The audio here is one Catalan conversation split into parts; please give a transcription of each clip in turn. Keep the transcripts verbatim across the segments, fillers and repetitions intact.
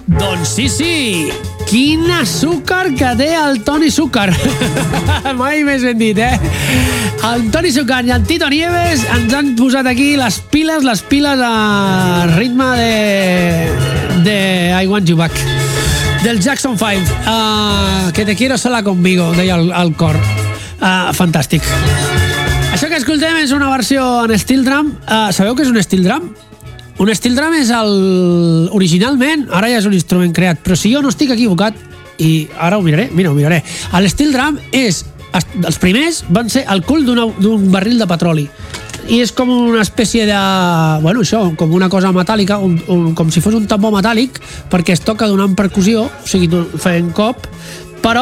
Doncs sí, sí, quin azúcar que té el Toni Zúcar. Mai més ben dit, eh? El Toni Zúcar i el Tito Nieves ens han posat aquí les piles, les piles a ritme de, de I Want You Back, del Jackson five. Uh, que te quiero sola conmigo, deia el, el cor. Uh, fantàstic. Això que escoltem és una versió en steel drum. Uh, sabeu què és un steel drum? Un steel drum és el... Originalment, ara ja és un instrument creat, però si jo no estic equivocat, i ara ho miraré, mira, ho miraré. El steel drum és... Els primers van ser el cul d'un barril de petroli. I és com una espècie de... Bueno, això, com una cosa metàl·lica, un, un, com si fos un tambor metàl·lic, perquè es toca donant percussió, o sigui, fent cop, però...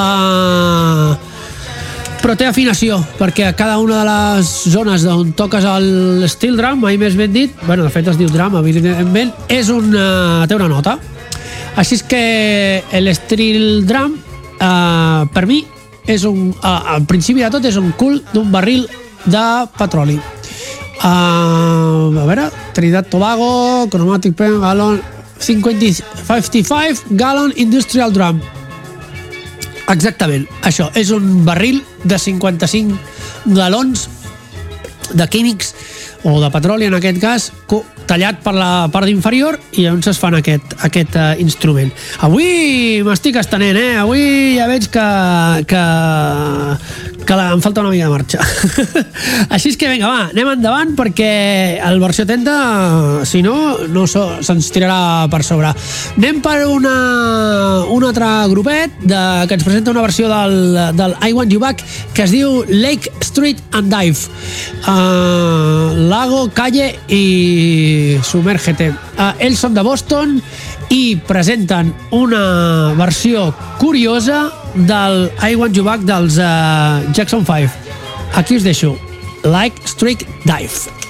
Uh, però té afinació, perquè a cada una de les zones on toques el steel drum, mai més ben dit, bueno, de fet es diu drum, evidentment, és una, té una nota. Així és que el steel drum, eh, per mi, és un, eh, al principi de tot, és un cul d'un barril de petroli. Eh, a veure, Trinidad Tobago, Chromatic Pen, Gallon, cinquanta-cinc Gallon Industrial Drum. Exactament, això, és un barril de cinquanta-cinc galons de químics o de petroli en aquest cas, tallat per la part inferior i llavors es fan aquest, aquest uh, instrument. Avui m'estic estenent, eh? Avui ja veig que, que, que la, em falta una mica de marxa. Així és que vinga, va, anem endavant perquè el versió tenda, si no, no so, se'ns tirarà per sobre. Anem per una, un altre grupet de, que ens presenta una versió del, del I Want You Back que es diu Lake Street and Dive. Uh, Lago, Calle i Sumérgete. Uh, ells són de Boston i presenten una versió curiosa del I Want You Back dels uh, Jackson five. Aquí us deixo Lake Street Dive.